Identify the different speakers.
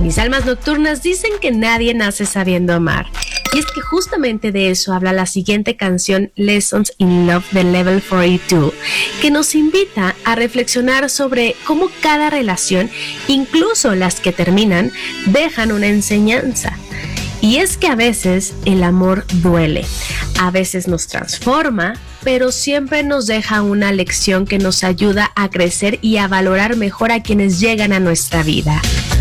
Speaker 1: Mis almas nocturnas dicen que nadie nace sabiendo amar. Y es que justamente de eso habla la siguiente canción, Lessons in Love de Level 42, que nos invita a reflexionar sobre cómo cada relación, incluso las que terminan, dejan una enseñanza. Y es que a veces el amor duele, a veces nos transforma, pero siempre nos deja una lección que nos ayuda a crecer y a valorar mejor a quienes llegan a nuestra vida.